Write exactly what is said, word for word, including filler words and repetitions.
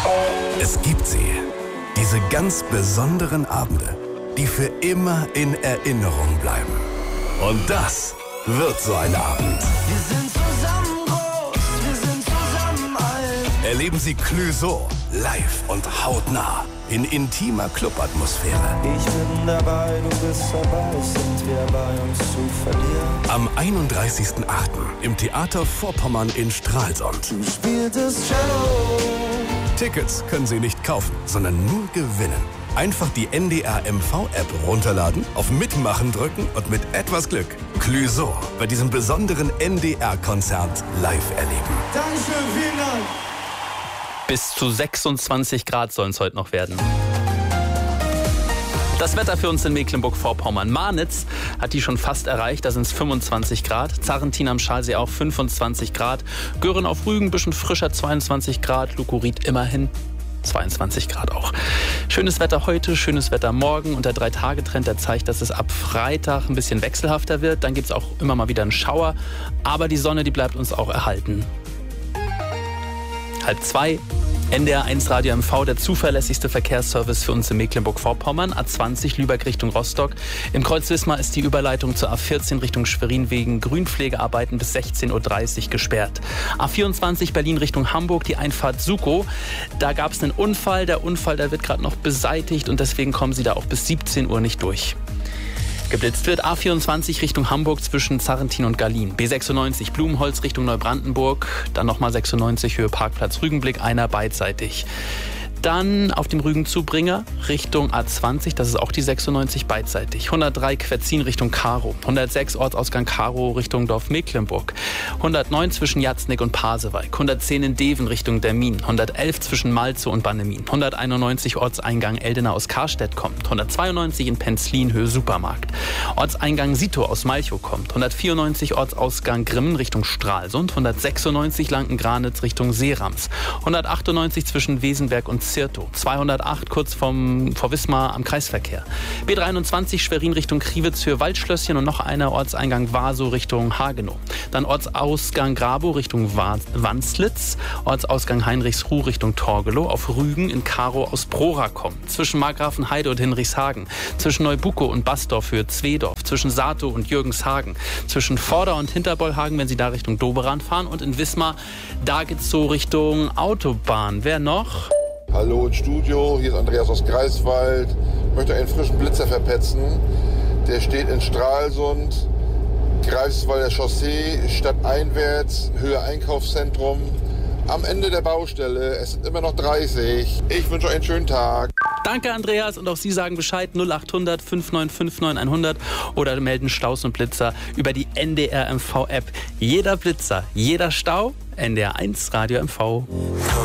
Es gibt sie, diese ganz besonderen Abende, die für immer in Erinnerung bleiben. Und das wird so ein Abend. Wir sind zusammen groß, wir sind zusammen alt. Erleben Sie Clouseau live und hautnah in intimer Clubatmosphäre. Ich bin dabei, du bist dabei, sind wir bei uns zu verlieren. Am einunddreißigsten achten im Theater Vorpommern in Stralsund. Du spieltest Cello. Tickets können Sie nicht kaufen, sondern nur gewinnen. Einfach die N D R M V-App runterladen, auf Mitmachen drücken und mit etwas Glück Clouseau bei diesem besonderen N D R-Konzert live erleben. Dankeschön, vielen Dank. Bis zu sechsundzwanzig Grad sollen es heute noch werden. Das Wetter für uns in Mecklenburg-Vorpommern. Marnitz hat die schon fast erreicht, da sind es fünfundzwanzig Grad. Zarrentin am Schalsee auch fünfundzwanzig Grad. Göhren auf Rügen ein bisschen frischer, zweiundzwanzig Grad. Lukurit immerhin zweiundzwanzig Grad auch. Schönes Wetter heute, schönes Wetter morgen. Und der Drei-Tage-Trend, der zeigt, dass es ab Freitag ein bisschen wechselhafter wird. Dann gibt es auch immer mal wieder einen Schauer. Aber die Sonne, die bleibt uns auch erhalten. Halb zwei. N D R eins Radio M V, der zuverlässigste Verkehrsservice für uns in Mecklenburg-Vorpommern. A zwanzig Lübeck Richtung Rostock. Im Kreuz Wismar ist die Überleitung zur A vierzehn Richtung Schwerin wegen Grünpflegearbeiten bis sechzehn Uhr dreißig gesperrt. A vierundzwanzig Berlin Richtung Hamburg, die Einfahrt Sukow. Da gab es einen Unfall. Der Unfall, der wird gerade noch beseitigt und deswegen kommen Sie da auch bis siebzehn Uhr nicht durch. Geblitzt wird A vierundzwanzig Richtung Hamburg zwischen Zarrentin und Gallien. B sechsundneunzig Blumenholz Richtung Neubrandenburg. Dann nochmal sechsundneunzig Höhe Parkplatz Rügenblick, einer beidseitig. Dann auf dem Rügenzubringer Richtung A zwanzig, das ist auch die sechsundneunzig beidseitig. hundertdrei Quetzin Richtung Karow. hundertsechs Ortsausgang Karow Richtung Dorf Mecklenburg. hundertneun zwischen Jatznick und Pasewalk. hundertzehn in Deven Richtung Dermin. hundertelf zwischen Malzow und Bannemin. hunderteinundneunzig Ortseingang Eldena aus Karstedt kommt. hundertzweiundneunzig in Penzlin Höhe Supermarkt. Ortseingang Sito aus Malchow kommt. hundertvierundneunzig Ortsausgang Grimmen Richtung Stralsund. hundertsechsundneunzig Lanken-Granitz Richtung Seerams. hundertachtundneunzig zwischen Wesenberg und Zirtow. zweihundertacht kurz vom, vor Wismar am Kreisverkehr. B dreiundzwanzig Schwerin Richtung Kriwitz für Waldschlösschen und noch einer Ortseingang Wasow Richtung Hagenow. Dann Ortsausgang Grabow Richtung Wanslitz. Ortsausgang Heinrichsruh Richtung Torgelow. Auf Rügen in Karow aus Prora kommen. Zwischen Markgrafenheide und Hinrichshagen. Zwischen Neubukow und Basdorf für Zwedorf. Zwischen Satow und Jürgenshagen. Zwischen Vorder- und Hinterbollhagen, wenn Sie da Richtung Doberan fahren. Und in Wismar, da geht's so Richtung Autobahn. Wer noch? Hallo ins Studio, hier ist Andreas aus Greifswald. Ich möchte einen frischen Blitzer verpetzen. Der steht in Stralsund, Greifswalder Chaussee, stadteinwärts, Höhe Einkaufszentrum. Am Ende der Baustelle, es sind immer noch dreißig. Ich wünsche euch einen schönen Tag. Danke, Andreas. Und auch Sie sagen Bescheid, null achthundert fünf neun fünf neun hundert oder melden Staus und Blitzer über die N D R M V-App. Jeder Blitzer, jeder Stau, N D R eins Radio M V.